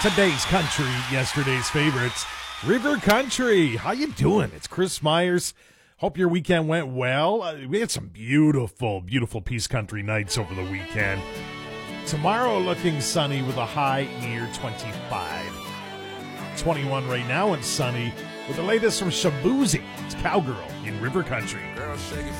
Today's country, yesterday's favorites, River Country. How you doing? It's Chris Myers. Hope your weekend went well. We had some beautiful, beautiful Peace Country nights over the weekend. Tomorrow looking sunny with a high near 25. 21 right now and sunny with the latest from Shabuzi. It's Cowgirl in River Country. Girl, shake it